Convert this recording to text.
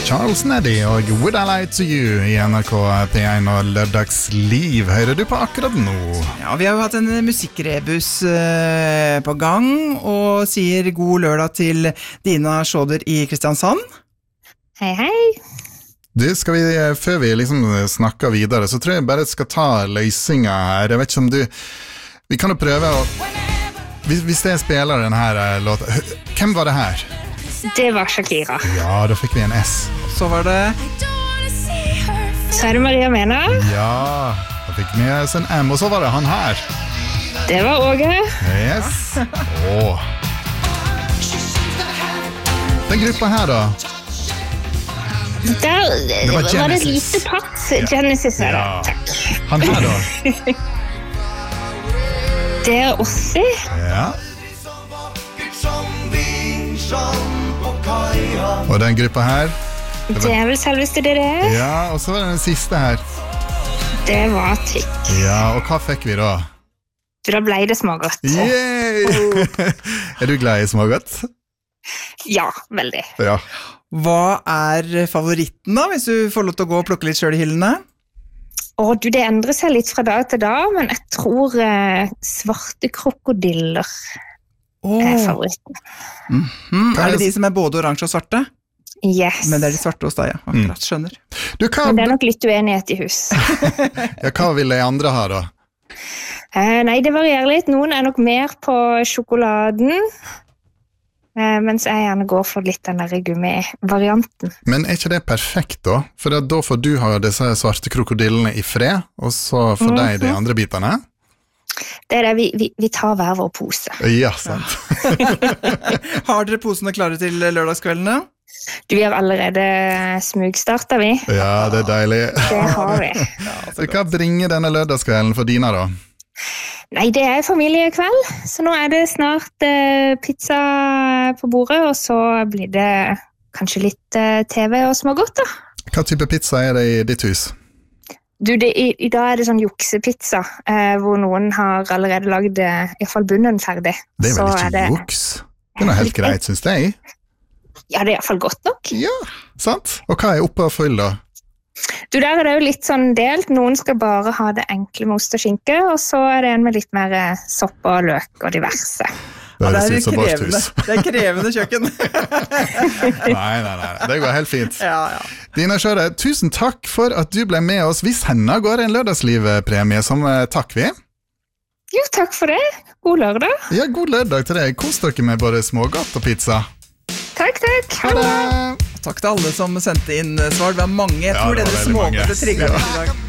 Charles Neddy og Would I Lie to You i NRK P1 og Lørdagsliv hører du på akkurat nå. Ja, vi har jo hatt en musikkrebus på gang og sier god lørdag til Dina Schroeder i Kristiansand. Hei, hei. Du, før vi liksom snakker videre, så tror jeg bare skal ta løsningen her. Jeg vet ikke om du... Vi kan jo prøve å... Hvis jeg spiller denne her låten... Hvem var det her? Det var Shakira. Ja, da fikk vi en S. Så var det... Så er det Maria Mena. Ja, da fikk vi en M. Og så var det han her. Det var Åge. Yes. Den gruppa her da? Der var det et lite pass. Genesis er det. Ja. Takk. Han her da? Det er Ossi. Ja. Og den gruppa her? Det er vel selveste det det er. Ja, og så var det den siste her. Det var Tikk. Ja, og hva fikk vi da? Da ble det smågodt. Yay! Er du glad i smågodt? Ja, veldig. Ja. Hva er favoritten da, hvis du får lov til å gå og plukke litt selv i hyllene? Det endrer seg litt fra dag til dag, men jeg tror svarte krokodiller er favoritten. Er det de som er både oransje og svarte? Yes. Men det er de svarte hos deg, ja. Akkurat, skjønner. Men det er nok litt uenighet i hus. Ja, hva vil de andre ha da? Nei, det varierer litt. Noen er nok mer på sjokoladen, mens jeg gjerne går for litt den der gummi-varianten. Men er ikke det perfekt da? For da får du ha disse svarte krokodillene i fred, og så får de andre bitene? Det er det, vi tar hver vår pose. Ja, sant. Har dere posene klare til lørdagskveldene? Vi har allerede smugstartet vi. Ja, det er deilig. Det har vi. Så hva bringer denne lørdagskvelden for Dina da? Nei, det er familiekveld, så nå er det snart pizza på bordet, og så blir det kanskje litt TV og smågodt da. Hva type pizza er det i ditt hus? Du, i dag er det sånn juksepizza, hvor noen har allerede lagd i hvert fall bunnen ferdig. Det er vel ikke juks? Det er noe helt greit, synes jeg. Ja, det er i hvert fall godt nok. Ja, sant. Og hva er oppe og full da? Du, der er det jo litt sånn delt. Noen skal bare ha det enkle med ost og skinke, og så er det en med litt mer sopp og løk og diverse. Det er krevende kjøkken. Nei, det går helt fint. Ja. Dina Schroeder, tusen takk for at du ble med oss. Hvis henne går en lørdagsliv-premie som takk vi. Jo, takk for det. God lørdag. Ja, god lørdag til deg. Kos dere med både smågodt og pizza. Takk. Ha det. Takk til alle som sendte inn svar. Det var mange. Jeg tror det er smågodt trigget i dag.